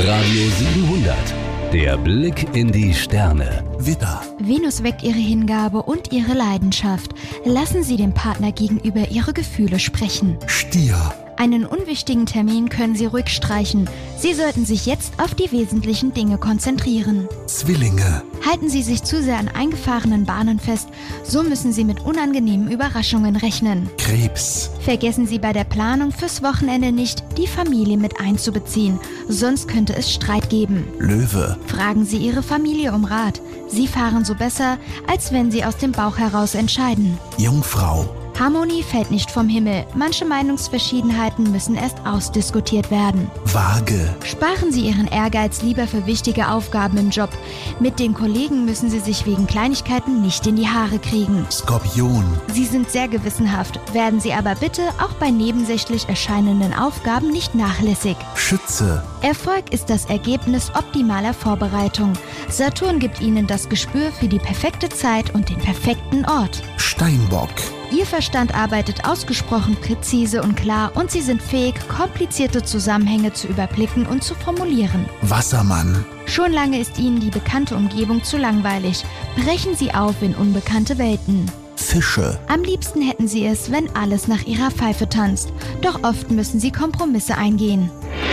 Radio 700. Der Blick in die Sterne. Widder. Venus weckt ihre Hingabe und ihre Leidenschaft. Lassen Sie dem Partner gegenüber Ihre Gefühle sprechen. Stier. Einen unwichtigen Termin können Sie ruhig streichen. Sie sollten sich jetzt auf die wesentlichen Dinge konzentrieren. Zwillinge. Halten Sie sich zu sehr an eingefahrenen Bahnen fest, so müssen Sie mit unangenehmen Überraschungen rechnen. Krebs. Vergessen Sie bei der Planung fürs Wochenende nicht, die Familie mit einzubeziehen, sonst könnte es Streit geben. Löwe. Fragen Sie Ihre Familie um Rat. Sie fahren so besser, als wenn Sie aus dem Bauch heraus entscheiden. Jungfrau. Harmonie fällt nicht vom Himmel. Manche Meinungsverschiedenheiten müssen erst ausdiskutiert werden. Waage. Sparen Sie Ihren Ehrgeiz lieber für wichtige Aufgaben im Job. Mit den Kollegen müssen Sie sich wegen Kleinigkeiten nicht in die Haare kriegen. Skorpion. Sie sind sehr gewissenhaft, werden Sie aber bitte auch bei nebensächlich erscheinenden Aufgaben nicht nachlässig. Schütze. Erfolg ist das Ergebnis optimaler Vorbereitung. Saturn gibt Ihnen das Gespür für die perfekte Zeit und den perfekten Ort. Steinbock. Ihr Verstand arbeitet ausgesprochen präzise und klar und Sie sind fähig, komplizierte Zusammenhänge zu überblicken und zu formulieren. Wassermann. Schon lange ist Ihnen die bekannte Umgebung zu langweilig. Brechen Sie auf in unbekannte Welten. Fische. Am liebsten hätten Sie es, wenn alles nach Ihrer Pfeife tanzt. Doch oft müssen Sie Kompromisse eingehen.